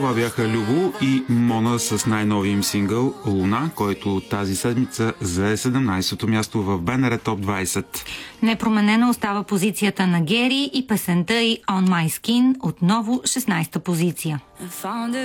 Това бяха Любо и Мона с най-новия им сингъл «Луна», който тази седмица зае 17-то място в БНР Топ 20. Непроменена остава позицията на Гери и песента й «On My Skin», отново 16-та позиция.